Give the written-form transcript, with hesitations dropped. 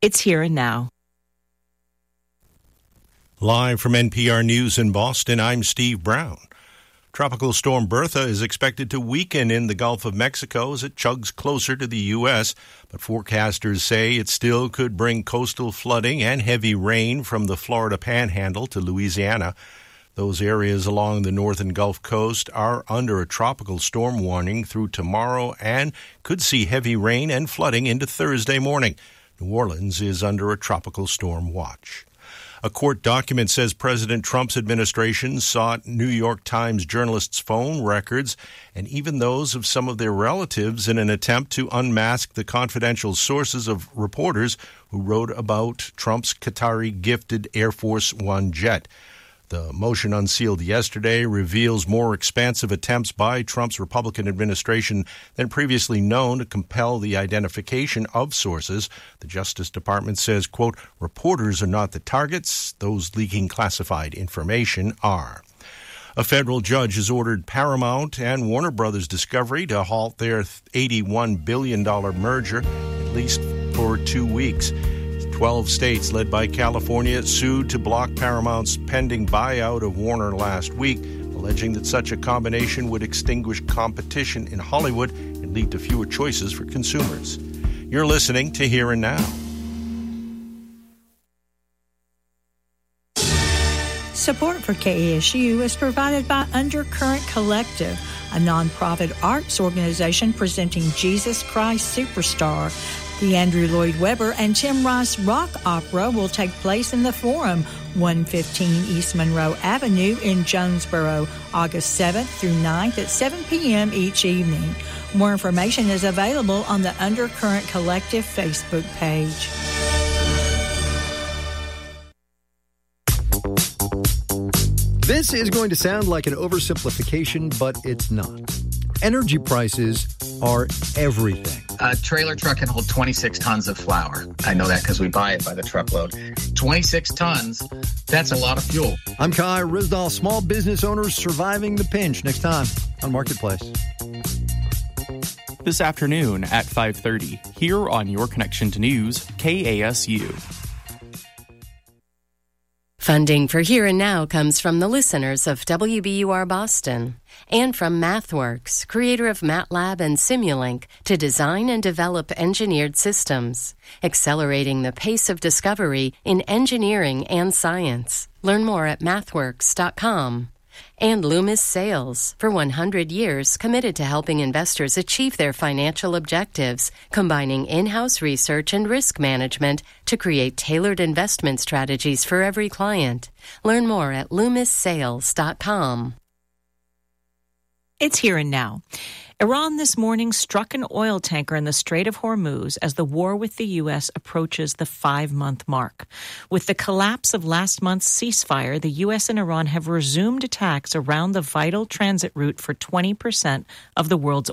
It's Here and Now. Live from NPR News in Boston, I'm Steve Brown. Tropical storm Bertha is expected to weaken in the Gulf of Mexico as it chugs closer to the U.S., but forecasters say it still could bring coastal flooding and heavy rain from the Florida Panhandle to Louisiana. Those areas along the northern Gulf Coast are under a tropical storm warning through tomorrow and could see heavy rain and flooding into Thursday morning. New Orleans is under a tropical storm watch. A court document says President Trump's administration sought New York Times journalists' phone records and even those of some of their relatives in an attempt to unmask the confidential sources of reporters who wrote about Trump's Qatari-gifted Air Force One jet. The motion unsealed yesterday reveals more expansive attempts by Trump's Republican administration than previously known to compel the identification of sources. The Justice Department says, quote, reporters are not the targets. Those leaking classified information are. A federal judge has ordered Paramount and Warner Brothers Discovery to halt their $81 billion merger, at least for 2 weeks. 12 states, led by California, sued to block Paramount's pending buyout of Warner last week, alleging that such a combination would extinguish competition in Hollywood and lead to fewer choices for consumers. You're listening to Here and Now. Support for KASU is provided by Undercurrent Collective, a nonprofit arts organization presenting Jesus Christ Superstar. The Andrew Lloyd Webber and Tim Rice Rock Opera will take place in the Forum, 115 East Monroe Avenue in Jonesboro, August 7th through 9th at 7 p.m. each evening. More information is available on the Undercurrent Collective Facebook page. This is going to sound like an oversimplification, but it's not. Energy prices are everything. A trailer truck can hold 26 tons of flour. I know that because we buy it by the truckload. 26 tons, that's a lot of fuel. I'm Kai Rizdal, small business owners surviving the pinch. Next time on Marketplace. This afternoon at 5:30, here on Your Connection to News, KASU. Funding for Here and Now comes from the listeners of WBUR Boston and from MathWorks, creator of MATLAB and Simulink, to design and develop engineered systems, accelerating the pace of discovery in engineering and science. Learn more at mathworks.com. And Loomis Sales, for 100 years committed to helping investors achieve their financial objectives, combining in-house research and risk management to create tailored investment strategies for every client. Learn more at loomissales.com. It's Here and Now. Iran this morning struck an oil tanker in the Strait of Hormuz as the war with the U.S. approaches the 5-month mark. With the collapse of last month's ceasefire, the U.S. and Iran have resumed attacks around the vital transit route for 20% of the world's